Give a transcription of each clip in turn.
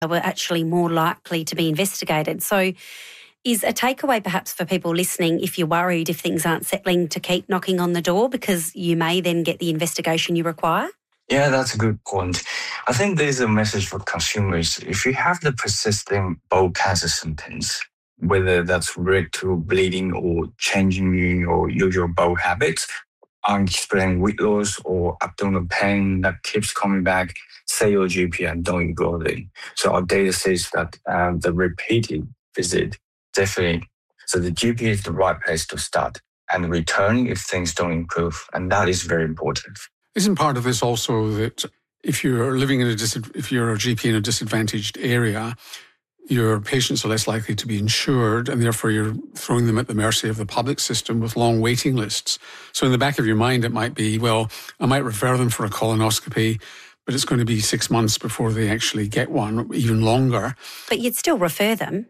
were actually more likely to be investigated. So is a takeaway perhaps for people listening, if you're worried if things aren't settling, to keep knocking on the door because you may then get the investigation you require? Yeah, that's a good point. I think there's a message for consumers. If you have the persisting bowel cancer symptoms, whether that's rectal bleeding or changing in your usual bowel habits, experiencing weight loss or abdominal pain that keeps coming back, say your GP and don't ignore them. So our data says that the repeated visit, definitely. So the GP is the right place to start and return if things don't improve. And that is very important. Isn't part of this also that if you're living if you're a GP in a disadvantaged area, your patients are less likely to be insured and therefore you're throwing them at the mercy of the public system with long waiting lists. So in the back of your mind, it might be, well, I might refer them for a colonoscopy, but it's going to be 6 months before they actually get one, even longer. But you'd still refer them.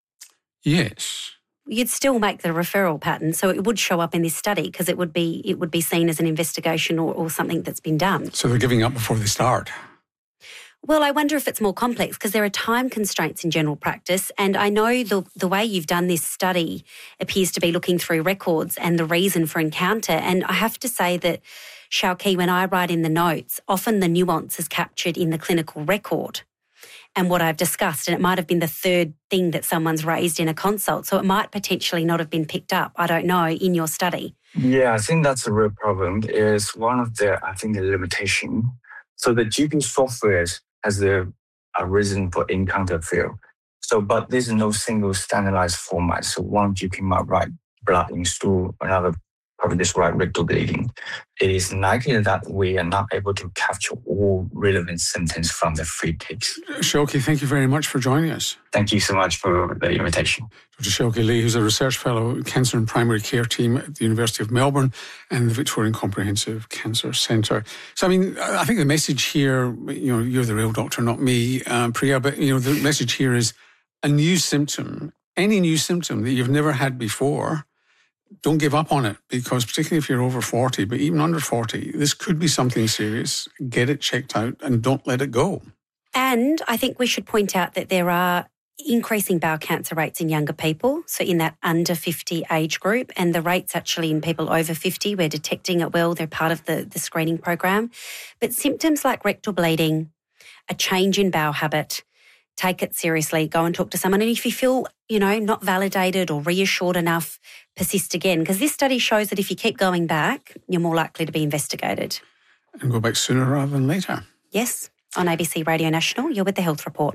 Yes. You'd still make the referral pattern, so it would show up in this study because it would be seen as an investigation or something that's been done. So they're giving up before they start. Well, I wonder if it's more complex because there are time constraints in general practice, and I know the way you've done this study appears to be looking through records and the reason for encounter. And I have to say that, Xiaoqi, when I write in the notes, often the nuance is captured in the clinical record and what I've discussed, and it might have been the third thing that someone's raised in a consult. So it might potentially not have been picked up, I don't know, in your study. Yeah, I think that's a real problem. It's one of the limitation. So the GP software has a reason for encounter field. So, but there's no single standardized format. So one GP might write blood in stool, another probably just write rectal bleeding. It is likely that we are not able to capture all relevant symptoms from the free ticks. Xiaoqi, thank you very much for joining us. Thank you so much for the invitation. Dr. Xiaoqi Li, who's a research fellow at Cancer and Primary Care Team at the University of Melbourne and the Victorian Comprehensive Cancer Centre. So, I mean, I think the message here, you're the real doctor, not me, Priya, but, the message here is a new symptom, any new symptom that you've never had before, don't give up on it, because particularly if you're over 40, but even under 40, this could be something serious. Get it checked out and don't let it go. And I think we should point out that there are increasing bowel cancer rates in younger people, so in that under 50 age group, and the rates actually in people over 50, we're detecting it well, they're part of the screening program. But symptoms like rectal bleeding, a change in bowel habit, take it seriously, go and talk to someone. And if you feel, not validated or reassured enough, persist again. Because this study shows that if you keep going back, you're more likely to be investigated. And go back sooner rather than later. Yes. On ABC Radio National, you're with The Health Report.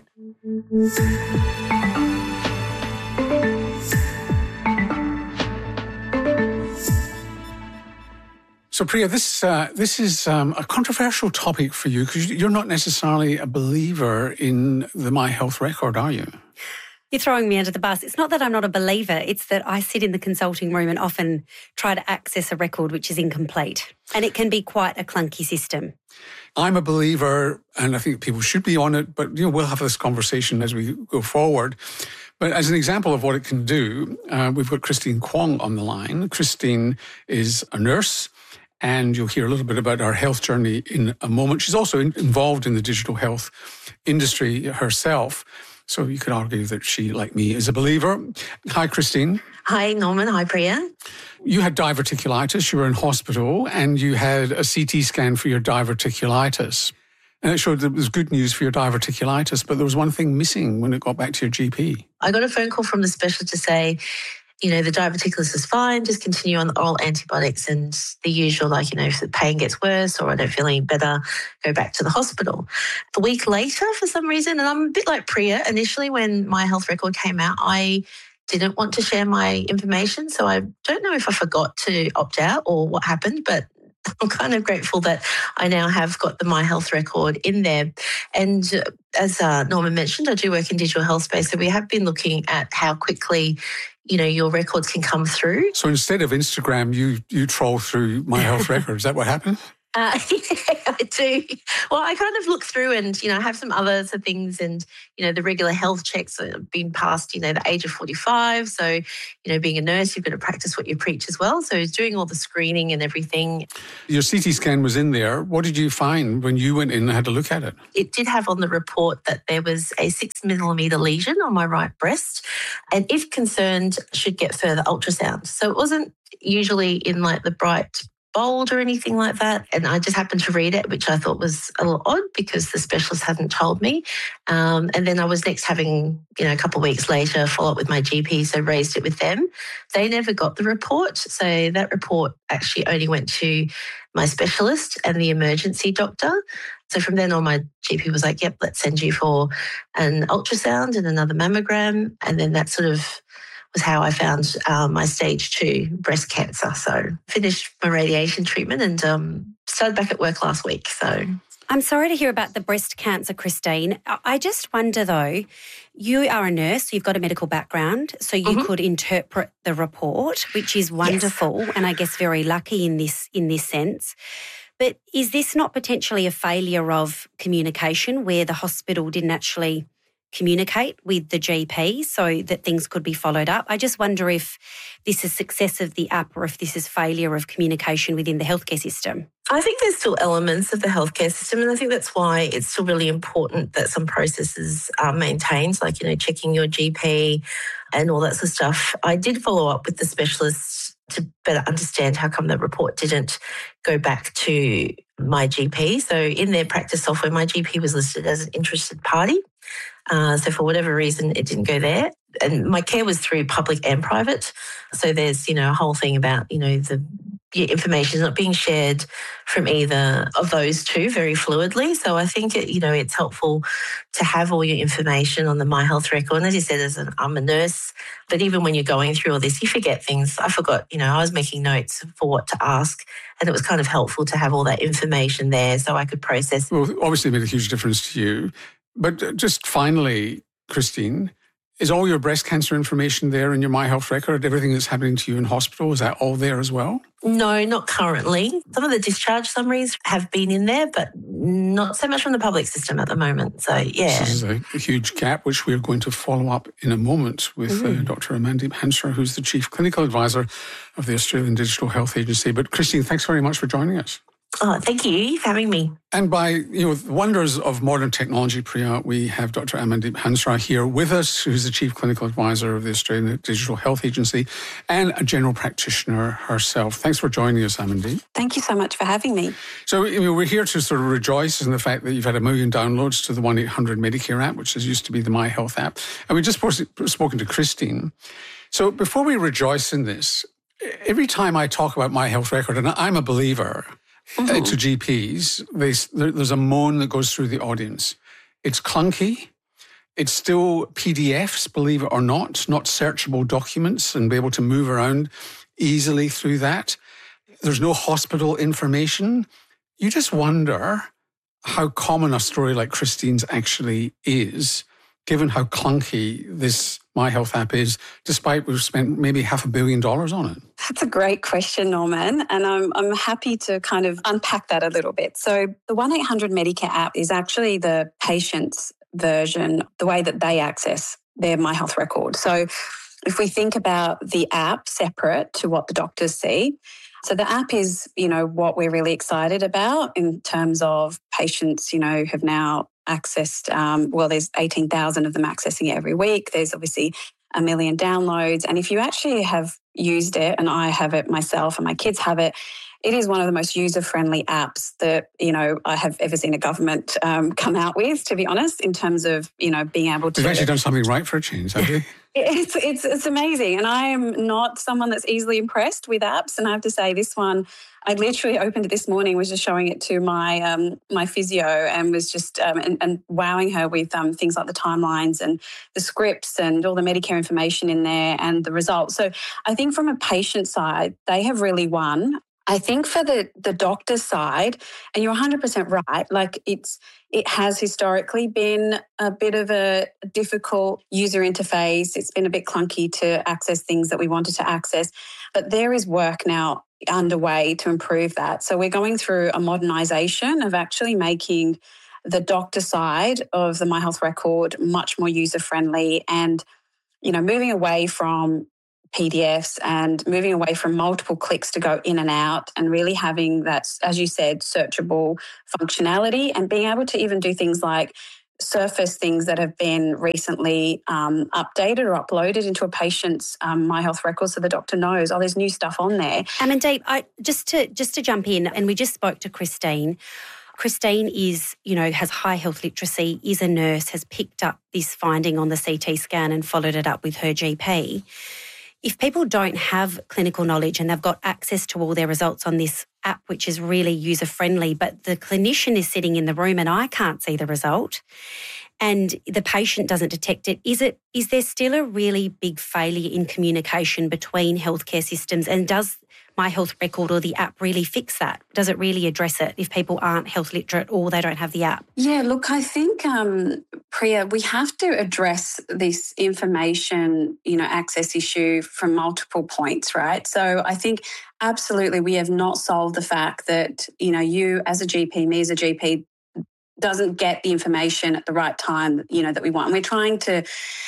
So, Priya, this is a controversial topic for you because you're not necessarily a believer in the My Health record, are you? You're throwing me under the bus. It's not that I'm not a believer. It's that I sit in the consulting room and often try to access a record which is incomplete. And it can be quite a clunky system. I'm a believer, and I think people should be on it, but we'll have this conversation as we go forward. But as an example of what it can do, we've got Christine Kwong on the line. Christine is a nurse, and you'll hear a little bit about our health journey in a moment. She's also involved in the digital health industry herself. So you could argue that she, like me, is a believer. Hi, Christine. Hi, Norman. Hi, Priya. You had diverticulitis. You were in hospital and you had a CT scan for your diverticulitis. And it showed that it was good news for your diverticulitis, but there was one thing missing when it got back to your GP. I got a phone call from the specialist to say, the diverticulitis is fine, just continue on the oral antibiotics and the usual, if the pain gets worse or I don't feel any better, go back to the hospital. A week later, for some reason, and I'm a bit like Priya, initially when My Health record came out, I didn't want to share my information. So I don't know if I forgot to opt out or what happened, but I'm kind of grateful that I now have got the My Health record in there. And as Norman mentioned, I do work in digital health space. So we have been looking at how quickly your records can come through. So instead of Instagram, you troll through My Health record. Is that what happened? Yeah, I do. Well, I kind of look through and, I have some other things and, the regular health checks that have been past, the age of 45. So, being a nurse, you've got to practice what you preach as well. So doing all the screening and everything. Your CT scan was in there. What did you find when you went in and had a look at it? It did have on the report that there was a 6mm lesion on my right breast, and if concerned, should get further ultrasound. So it wasn't usually in like the bright bold or anything like that. And I just happened to read it, which I thought was a little odd because the specialist hadn't told me. And then I was next having, a couple of weeks later, follow up with my GP, so raised it with them. They never got the report. So that report actually only went to my specialist and the emergency doctor. So from then on, my GP was like, yep, let's send you for an ultrasound and another mammogram. And then that sort of was how I found my stage 2 breast cancer. So finished my radiation treatment and started back at work last week. So I'm sorry to hear about the breast cancer, Christine. I just wonder though, you are a nurse, you've got a medical background, so you could interpret the report, which is wonderful, yes, and I guess very lucky in this sense. But is this not potentially a failure of communication where the hospital didn't actually communicate with the GP so that things could be followed up? I just wonder if this is success of the app or if this is failure of communication within the healthcare system. I think there's still elements of the healthcare system, and I think that's why it's still really important that some processes are maintained, like, checking your GP and all that sort of stuff. I did follow up with the specialists to better understand how come the report didn't go back to my GP. So in their practice software, my GP was listed as an interested party. So for whatever reason, it didn't go there. And my care was through public and private. So there's, a whole thing about, your information is not being shared from either of those two very fluidly. So I think, it's helpful to have all your information on the My Health record. And as you said, I'm a nurse, but even when you're going through all this, you forget things. I forgot, I was making notes for what to ask, and it was kind of helpful to have all that information there so I could process. Well, obviously it made a huge difference to you. But just finally, Christine, is all your breast cancer information there in your My Health record? Everything that's happening to you in hospital, is that all there as well? No, not currently. Some of the discharge summaries have been in there, but not so much from the public system at the moment. So, yeah. This is a huge gap, which we're going to follow up in a moment with Dr. Amandeep Hansraj, who's the Chief Clinical Advisor of the Australian Digital Health Agency. But Christine, thanks very much for joining us. Oh, thank you for having me. And by, the wonders of modern technology, Priya, we have Dr. Amandeep Hansraj here with us, who's the Chief Clinical Advisor of the Australian Digital Health Agency and a general practitioner herself. Thanks for joining us, Amandeep. Thank you so much for having me. So, we're here to sort of rejoice in the fact that you've had 1 million downloads to the 1-800 Medicare app, which used to be the My Health app. And we just spoken to Christine. So before we rejoice in this, every time I talk about My Health record, and I'm a believer, to GPs, there's a moan that goes through the audience. It's clunky. It's still PDFs, believe it or not searchable documents, and be able to move around easily through that. There's no hospital information. You just wonder how common a story like Christine's actually is, given how clunky this My Health app is, despite we've spent maybe $500 million on it? That's a great question, Norman, and I'm happy to kind of unpack that a little bit. So the 1-800 Medicare app is actually the patient's version, the way that they access their My Health record. So if we think about the app separate to what the doctors see, so the app is, what we're really excited about in terms of patients, have now accessed, there's 18,000 of them accessing it every week. There's obviously 1 million downloads. And if you actually have used it, and I have it myself and my kids have it, it is one of the most user-friendly apps that, I have ever seen a government come out with, to be honest, in terms of, being able to... You've actually done something right for a change, have you? It's amazing. And I am not someone that's easily impressed with apps. And I have to say, this one, I literally opened it this morning, was just showing it to my my physio, and was just and wowing her with things like the timelines and the scripts and all the Medicare information in there and the results. So I think from a patient side, they have really won. I think for the doctor side, and you're 100% right, like it has historically been a bit of a difficult user interface. It's been a bit clunky to access things that we wanted to access. But there is work now underway to improve that. So we're going through a modernisation of actually making the doctor side of the My Health Record much more user-friendly and, moving away from PDFs and moving away from multiple clicks to go in and out and really having that, as you said, searchable functionality and being able to even do things like surface things that have been recently updated or uploaded into a patient's My Health Record so the doctor knows, there's new stuff on there. Amandeep, just to jump in, and we just spoke to Christine. Christine is, has high health literacy, is a nurse, has picked up this finding on the CT scan and followed it up with her GP. If people don't have clinical knowledge and they've got access to all their results on this app, which is really user-friendly, but the clinician is sitting in the room and I can't see the result and the patient doesn't detect it, is there still a really big failure in communication between healthcare systems, and does My Health Record or the app really fix that? Does it really address it if people aren't health literate or they don't have the app? Yeah, look, I think, Priya, we have to address this information, access issue from multiple points, right? So I think absolutely we have not solved the fact that, you as a GP, me as a GP, doesn't get the information at the right time, that we want. And we're trying to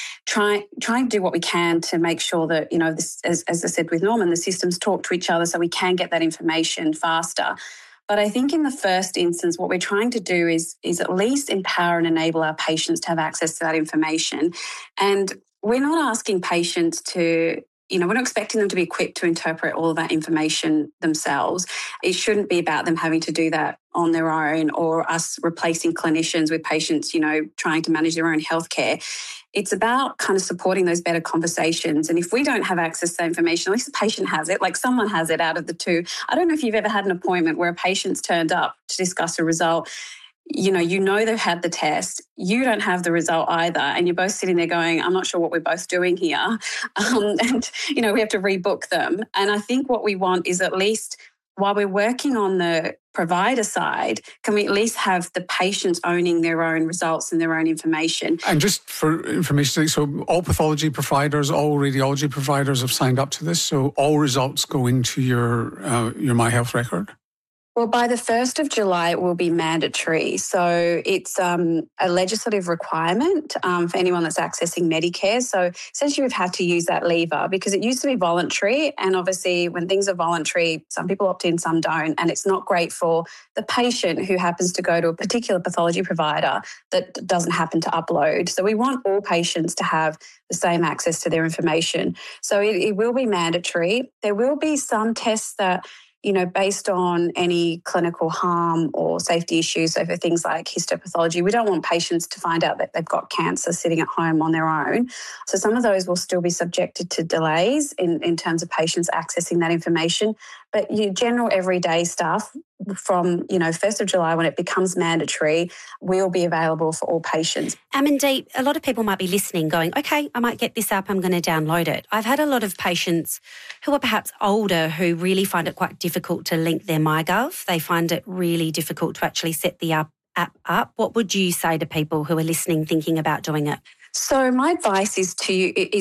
do what we can to make sure that, this, as I said with Norman, the systems talk to each other so we can get that information faster. But I think in the first instance, what we're trying to do is at least empower and enable our patients to have access to that information. And we're not asking patients to, we're not expecting them to be equipped to interpret all of that information themselves. It shouldn't be about them having to do that on their own or us replacing clinicians with patients, trying to manage their own healthcare. It's about kind of supporting those better conversations. And if we don't have access to that information, at least the patient has it, like someone has it out of the two. I don't know if you've ever had an appointment where a patient's turned up to discuss a result. You know they've had the test, you don't have the result either, and you're both sitting there going, I'm not sure what we're both doing here. And, we have to rebook them. And I think what we want is at least while we're working on the provider side, can we at least have the patients owning their own results and their own information? And just for information, so all pathology providers, all radiology providers have signed up to this, so all results go into your My Health Record? Well, by the 1st of July, it will be mandatory. So it's a legislative requirement for anyone that's accessing Medicare. So essentially we've had to use that lever because it used to be voluntary. And obviously when things are voluntary, some people opt in, some don't. And it's not great for the patient who happens to go to a particular pathology provider that doesn't happen to upload. So we want all patients to have the same access to their information. So it will be mandatory. There will be some tests that based on any clinical harm or safety issues, so for things like histopathology, we don't want patients to find out that they've got cancer sitting at home on their own. So some of those will still be subjected to delays in terms of patients accessing that information. But your general everyday stuff from, 1st of July when it becomes mandatory will be available for all patients. Amandeep, a lot of people might be listening going, okay, I might get this app, I'm going to download it. I've had a lot of patients who are perhaps older who really find it quite difficult to link their MyGov. They find it really difficult to actually set the app up. What would you say to people who are listening thinking about doing it? So my advice is to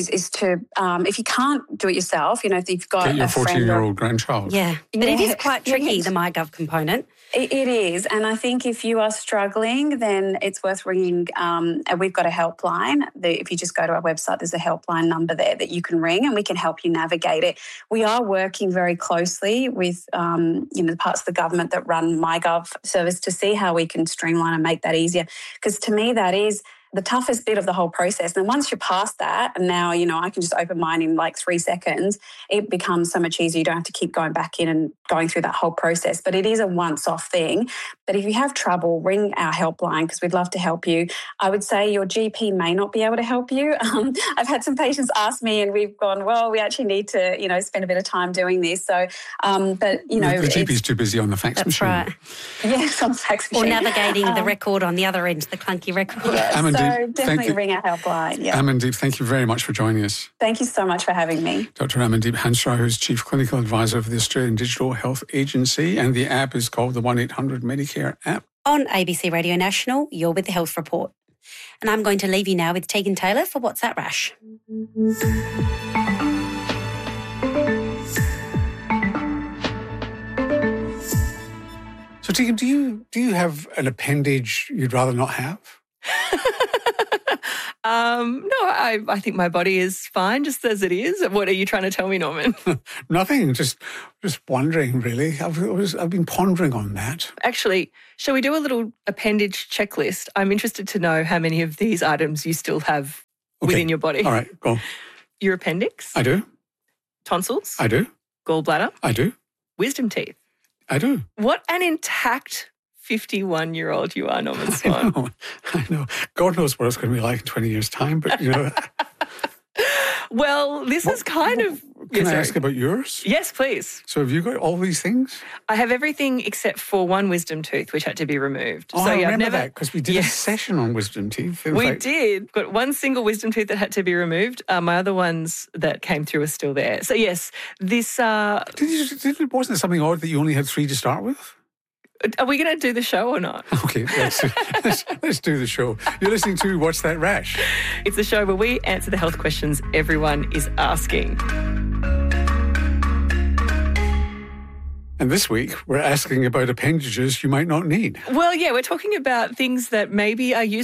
if you can't do it yourself, if you've got get your a friend 14-year-old grandchild. Yeah, but it is quite tricky, the MyGov component. It is, and I think if you are struggling, then it's worth ringing. We've got a helpline. If you just go to our website, there's a helpline number there that you can ring, and we can help you navigate it. We are working very closely with the parts of the government that run MyGov service to see how we can streamline and make that easier. Because to me, that is the toughest bit of the whole process. And once you're past that, and now, I can just open mine in like 3 seconds, it becomes so much easier. You don't have to keep going back in and going through that whole process. But it is a once-off thing. But if you have trouble, ring our helpline because we'd love to help you. I would say your GP may not be able to help you. I've had some patients ask me and we've gone, well, we actually need to, spend a bit of time doing this. So, the GP's too busy on the fax machine. That's right. Yes, on the fax machine. Or navigating the record on the other end, the clunky record. Yes, so definitely ring our helpline. Yeah. Amandeep, thank you very much for joining us. Thank you so much for having me. Dr. Amandeep Hansrao, who's Chief Clinical Advisor of the Australian Digital Health Agency, and the app is called the 1-800 Medicare app. On ABC Radio National, you're with the Health Report. And I'm going to leave you now with Tegan Taylor for What's That Rash? Patika, do you have an appendage you'd rather not have? No, I think my body is fine just as it is. What are you trying to tell me, Norman? Nothing, just wondering, really. I've been pondering on that. Actually, shall we do a little appendage checklist? I'm interested to know how many of these items you still have within your body. All right, go. Your appendix? I do. Tonsils? I do. Gallbladder? I do. Wisdom teeth? I do. What an intact 51-year-old you are, Norman Swan. I know. God knows what it's going to be like in 20 years' time, but, you know. Well, this is kind of... Can I ask about yours? Yes, please. So have you got all these things? I have everything except for one wisdom tooth, which had to be removed. Oh, so, I remember that, because we did a session on wisdom teeth. We did. Got one single wisdom tooth that had to be removed. My other ones that came through are still there. So, yes, this... Wasn't it something odd that you only had 3 to start with? Are we going to do the show or not? Okay, let's do the show. You're listening to What's That Rash? It's the show where we answer the health questions everyone is asking. And this week, we're asking about appendages you might not need. Well, yeah, we're talking about things that maybe are useless, ?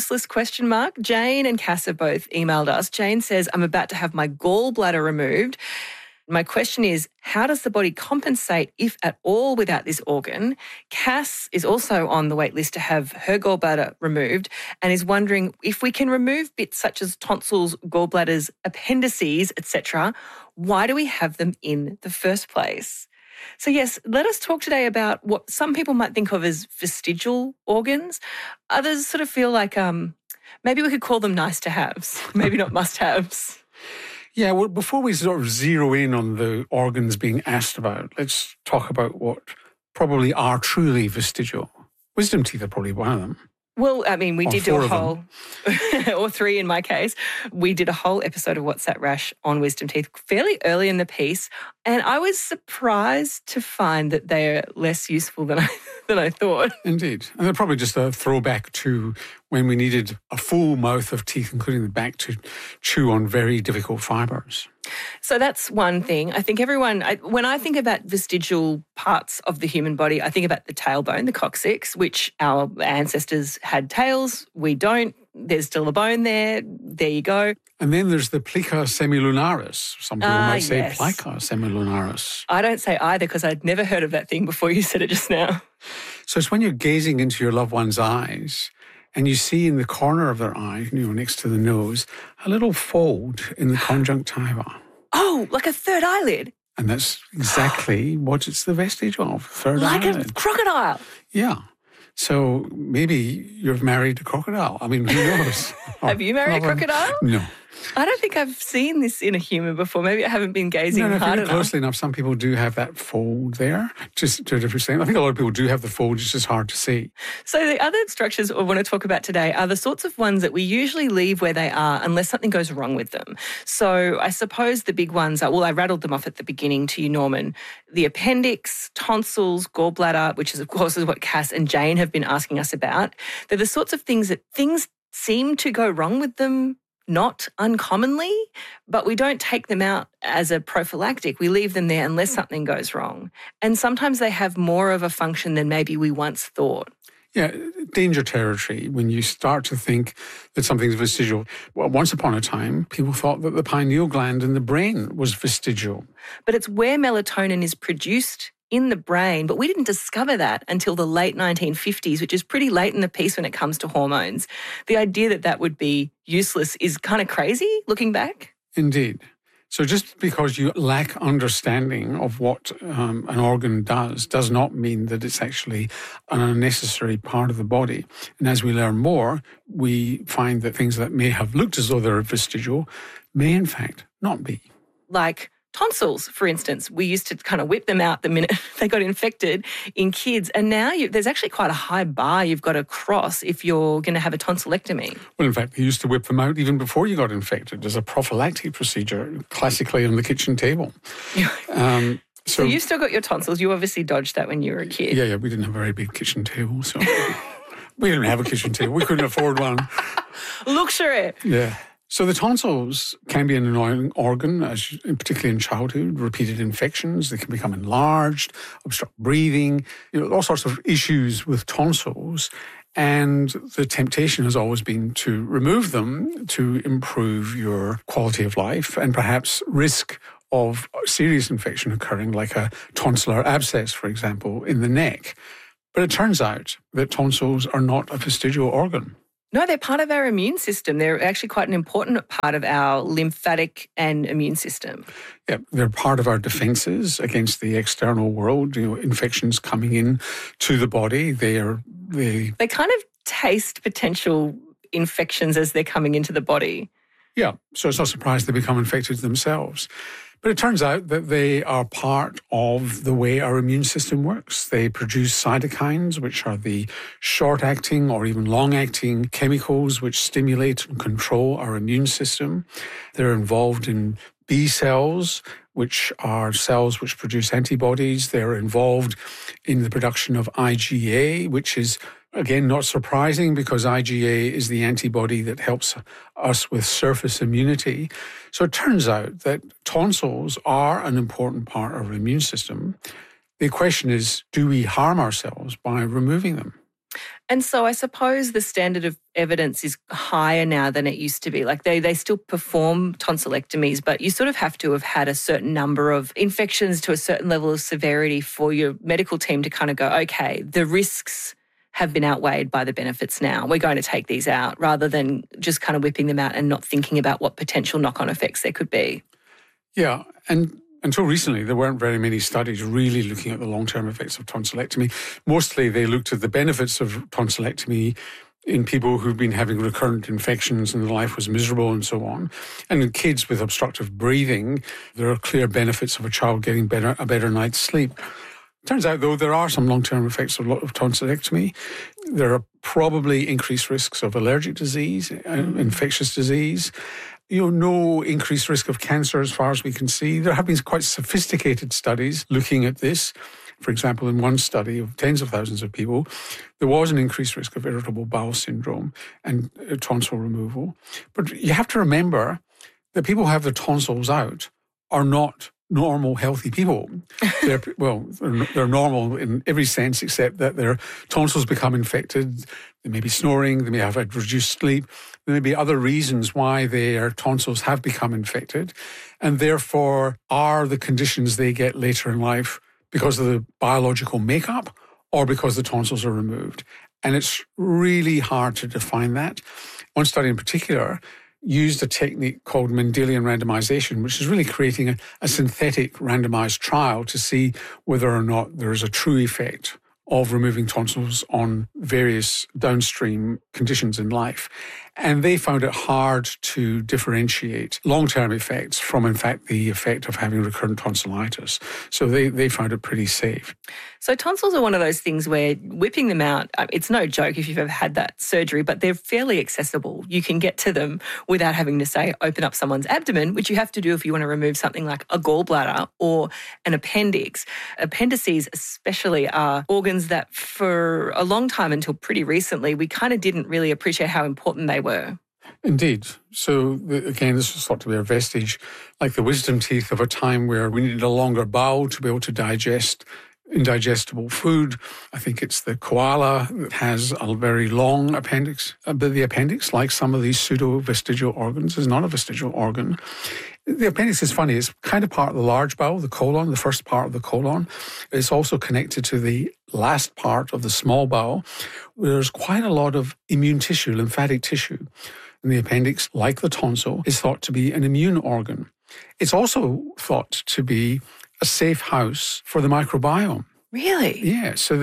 Jane and Cass have both emailed us. Jane says, I'm about to have my gallbladder removed. My question is, how does the body compensate, if at all, without this organ? Cass is also on the wait list to have her gallbladder removed and is wondering if we can remove bits such as tonsils, gallbladders, appendices, etc., why do we have them in the first place? So yes, let us talk today about what some people might think of as vestigial organs. Others sort of feel like maybe we could call them nice to haves, maybe not must haves. Yeah, well, before we sort of zero in on the organs being asked about, let's talk about what probably are truly vestigial. Wisdom teeth are probably one of them. Well, I mean, we did do a whole, or 3 in my case, we did a whole episode of What's That Rash on wisdom teeth fairly early in the piece, and I was surprised to find that they are less useful than I thought. Indeed. And they're probably just a throwback to when we needed a full mouth of teeth, including the back, to chew on very difficult fibres. So that's one thing. I think when I think about vestigial parts of the human body, I think about the tailbone, the coccyx, which our ancestors had tails. We don't. There's still a bone there. There you go. And then there's the plica semilunaris. Some people might say yes. plica semilunaris. I don't say either because I'd never heard of that thing before you said it just now. So it's when you're gazing into your loved one's eyes and you see in the corner of their eye, next to the nose, a little fold in the conjunctiva. Oh, like a third eyelid? And that's exactly what it's the vestige of, third eyelid. Like a crocodile? Yeah. So maybe you've married a crocodile. I mean, who knows? Have you married a crocodile? No. I don't think I've seen this in a human before. Maybe I haven't been gazing hard if you enough. look closely enough, some people do have that fold there, just to a different extent. I think a lot of people do have the fold, it's just hard to see. So the other structures I want to talk about today are the sorts of ones that we usually leave where they are unless something goes wrong with them. So I suppose the big ones are, well, I rattled them off at the beginning to you, Norman. The appendix, tonsils, gallbladder, which is, of course, is what Cass and Jane have been asking us about. They're the sorts of things that things seem to go wrong with them, not uncommonly, but we don't take them out as a prophylactic. We leave them there unless something goes wrong. And sometimes they have more of a function than maybe we once thought. Yeah, danger territory when you start to think that something's vestigial. Well, once upon a time, people thought that the pineal gland in the brain was vestigial. But it's where melatonin is produced in the brain, but we didn't discover that until the late 1950s, which is pretty late in the piece when it comes to hormones. The idea that that would be useless is kind of crazy looking back. Indeed. So just because you lack understanding of what an organ does not mean that it's actually an unnecessary part of the body. And as we learn more, we find that things that may have looked as though they're vestigial may in fact not be. Like tonsils, for instance, we used to kind of whip them out the minute they got infected in kids. And now there's actually quite a high bar you've got to cross if you're going to have a tonsillectomy. Well, in fact, they used to whip them out even before you got infected as a prophylactic procedure, classically on the kitchen table. So you've still got your tonsils. You obviously dodged that when you were a kid. Yeah, we didn't have a very big kitchen table, so we didn't have a kitchen table. We couldn't afford one. Luxury. Yeah. So the tonsils can be an annoying organ, particularly in childhood. Repeated infections, they can become enlarged, obstruct breathing, all sorts of issues with tonsils. And the temptation has always been to remove them to improve your quality of life and perhaps risk of serious infection occurring, like a tonsillar abscess, for example, in the neck. But it turns out that tonsils are not a vestigial organ. No, they're part of our immune system. They're actually quite an important part of our lymphatic and immune system. Yeah, they're part of our defences against the external world, infections coming in to the body. They kind of taste potential infections as they're coming into the body. Yeah, so it's not surprised they become infected themselves. But it turns out that they are part of the way our immune system works. They produce cytokines, which are the short-acting or even long-acting chemicals which stimulate and control our immune system. They're involved in B cells, which are cells which produce antibodies. They're involved in the production of IgA, which is, again, not surprising because IgA is the antibody that helps us with surface immunity. So it turns out that tonsils are an important part of our immune system. The question is, do we harm ourselves by removing them? And so I suppose the standard of evidence is higher now than it used to be. Like they still perform tonsillectomies, but you sort of have to have had a certain number of infections to a certain level of severity for your medical team to kind of go, okay, the risks have been outweighed by the benefits now. We're going to take these out rather than just kind of whipping them out and not thinking about what potential knock-on effects there could be. Yeah, and until recently, there weren't very many studies really looking at the long-term effects of tonsillectomy. Mostly they looked at the benefits of tonsillectomy in people who've been having recurrent infections and their life was miserable and so on. And in kids with obstructive breathing, there are clear benefits of a child getting a better night's sleep. Turns out, though, there are some long-term effects of tonsillectomy. There are probably increased risks of allergic disease, infectious disease. No increased risk of cancer as far as we can see. There have been quite sophisticated studies looking at this. For example, in one study of tens of thousands of people, there was an increased risk of irritable bowel syndrome and tonsil removal. But you have to remember that people who have their tonsils out are not normal, healthy people. They're normal in every sense except that their tonsils become infected. They may be snoring, they may have had reduced sleep. There may be other reasons why their tonsils have become infected and therefore are the conditions they get later in life because of the biological makeup or because the tonsils are removed. And it's really hard to define that. One study in particular used a technique called Mendelian randomization, which is really creating a synthetic randomized trial to see whether or not there is a true effect of removing tonsils on various downstream conditions in life. And they found it hard to differentiate long-term effects from, in fact, the effect of having recurrent tonsillitis. So they found it pretty safe. So tonsils are one of those things where whipping them out, it's no joke if you've ever had that surgery, but they're fairly accessible. You can get to them without having to, say, open up someone's abdomen, which you have to do if you want to remove something like a gallbladder or an appendix. Appendices especially are organs that for a long time until pretty recently, we kind of didn't really appreciate how important they were. Indeed. So, again, this was thought to be a vestige, like the wisdom teeth of a time where we needed a longer bowel to be able to digest indigestible food. I think it's the koala that has a very long appendix. But the appendix, like some of these pseudo-vestigial organs, is not a vestigial organ. The appendix is funny. It's kind of part of the large bowel, the colon, the first part of the colon. It's also connected to the last part of the small bowel, where there's quite a lot of immune tissue, lymphatic tissue. And the appendix, like the tonsil, is thought to be an immune organ. It's also thought to be a safe house for the microbiome. Really? Yeah. So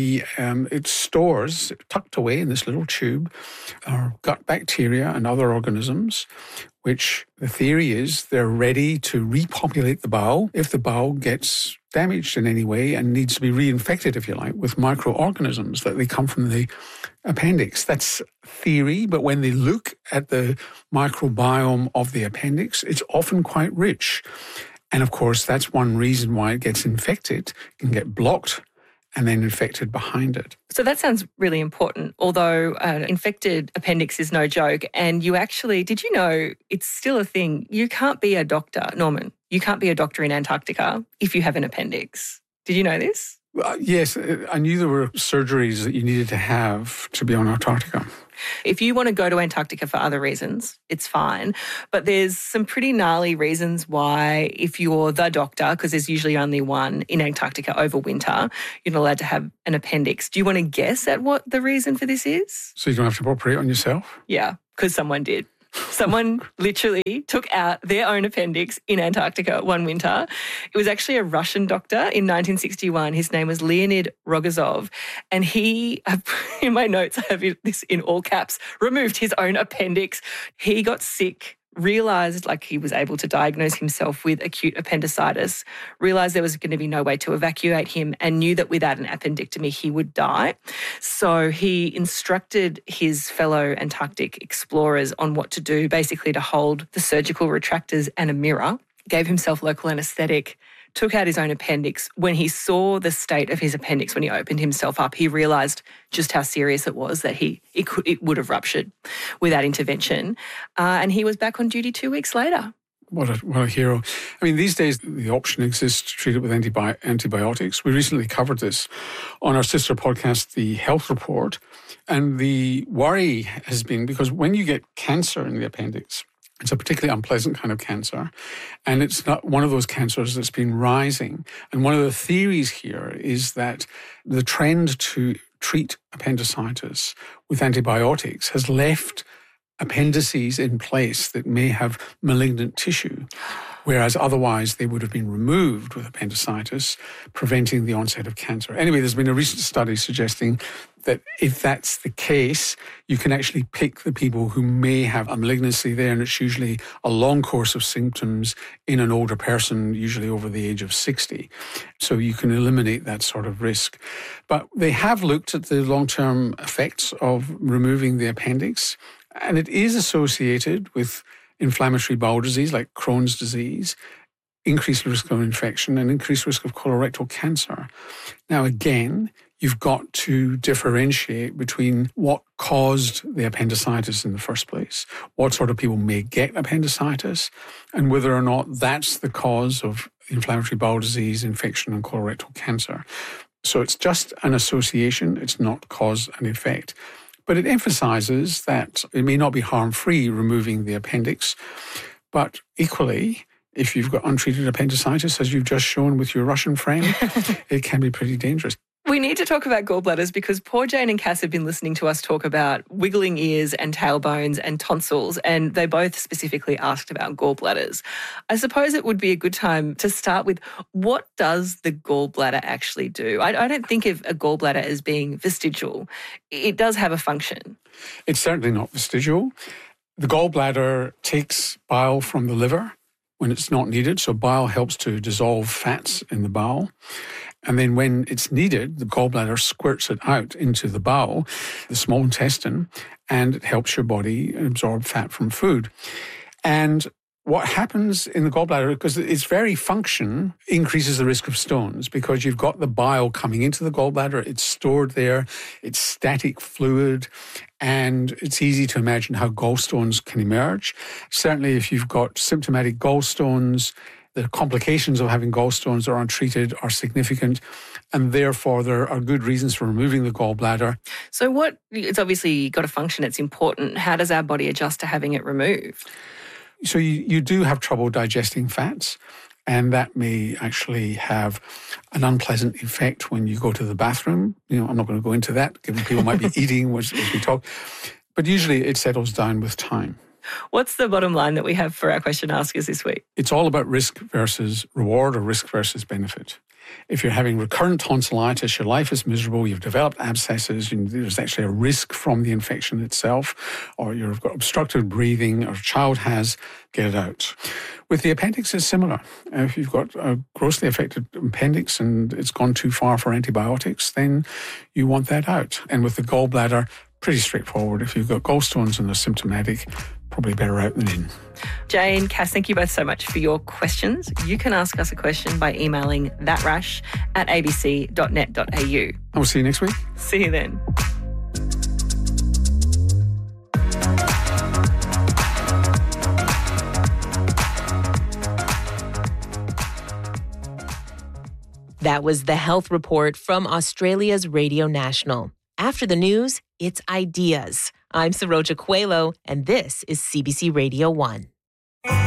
it stores, tucked away in this little tube, our gut bacteria and other organisms, which the theory is they're ready to repopulate the bowel if the bowel gets damaged in any way and needs to be reinfected, if you like, with microorganisms that they come from the appendix. That's theory, but when they look at the microbiome of the appendix, it's often quite rich. And of course, that's one reason why it gets infected. It can get blocked and then infected behind it. So that sounds really important, although an infected appendix is no joke. And you actually, did you know it's still a thing? You can't be a doctor, Norman. You can't be a doctor in Antarctica if you have an appendix. Did you know this? Yes, I knew there were surgeries that you needed to have to be on Antarctica. If you want to go to Antarctica for other reasons, it's fine. But there's some pretty gnarly reasons why, if you're the doctor, because there's usually only one in Antarctica over winter, you're not allowed to have an appendix. Do you want to guess at what the reason for this is? So you don't have to operate on yourself? Yeah, because someone did. Someone literally took out their own appendix in Antarctica one winter. It was actually a Russian doctor in 1961. His name was Leonid Rogozov. And he, in my notes, I have this in all caps, removed his own appendix. He got sick, realised like he was able to diagnose himself with acute appendicitis, realised there was going to be no way to evacuate him, and knew that without an appendectomy he would die. So he instructed his fellow Antarctic explorers on what to do, basically to hold the surgical retractors and a mirror, gave himself local anaesthetic, took out his own appendix. When he saw the state of his appendix, when he opened himself up, he realised just how serious it was, that it would have ruptured without intervention. And he was back on duty 2 weeks later. What a hero. I mean, these days the option exists to treat it with antibiotics. We recently covered this on our sister podcast, The Health Report. And the worry has been because when you get cancer in the appendix, it's a particularly unpleasant kind of cancer, and it's not one of those cancers that's been rising. And one of the theories here is that the trend to treat appendicitis with antibiotics has left appendices in place that may have malignant tissue, whereas otherwise they would have been removed with appendicitis, preventing the onset of cancer. Anyway, there's been a recent study suggesting that if that's the case, you can actually pick the people who may have a malignancy there, and it's usually a long course of symptoms in an older person, usually over the age of 60. So you can eliminate that sort of risk. But they have looked at the long-term effects of removing the appendix, and it is associated with inflammatory bowel disease like Crohn's disease, increased risk of infection, and increased risk of colorectal cancer. Now, again, you've got to differentiate between what caused the appendicitis in the first place, what sort of people may get appendicitis, and whether or not that's the cause of inflammatory bowel disease, infection, and colorectal cancer. So it's just an association, it's not cause and effect. But it emphasizes that it may not be harm-free removing the appendix, but equally, if you've got untreated appendicitis, as you've just shown with your Russian friend, it can be pretty dangerous. We need to talk about gallbladders because poor Jane and Cass have been listening to us talk about wiggling ears and tailbones and tonsils, and they both specifically asked about gallbladders. I suppose it would be a good time to start with, what does the gallbladder actually do? I don't think of a gallbladder as being vestigial. It does have a function. It's certainly not vestigial. The gallbladder takes bile from the liver when it's not needed, so bile helps to dissolve fats in the bowel. And then when it's needed, the gallbladder squirts it out into the bowel, the small intestine, and it helps your body absorb fat from food. And what happens in the gallbladder, because its very function increases the risk of stones, because you've got the bile coming into the gallbladder, it's stored there, it's static fluid, and it's easy to imagine how gallstones can emerge. Certainly if you've got symptomatic gallstones, the complications of having gallstones that are untreated are significant, and therefore there are good reasons for removing the gallbladder. So it's obviously got a function, it's important. How does our body adjust to having it removed? So you do have trouble digesting fats, and that may actually have an unpleasant effect when you go to the bathroom. I'm not going to go into that, given people might be eating as we talk. But usually it settles down with time. What's the bottom line that we have for our question askers this week? It's all about risk versus reward, or risk versus benefit. If you're having recurrent tonsillitis, your life is miserable, you've developed abscesses, and there's actually a risk from the infection itself, or you've got obstructed breathing, or a child has, get it out. With the appendix, it's similar. If you've got a grossly affected appendix and it's gone too far for antibiotics, then you want that out. And with the gallbladder, pretty straightforward. If you've got gallstones and they're symptomatic, probably better out than in. Jane, Cass, thank you both so much for your questions. You can ask us a question by emailing thatrash@abc.net.au. I will see you next week. See you then. That was the Health Report from Australia's Radio National. After the news, it's ideas. I'm Saroja Coelho, and this is CBC Radio 1.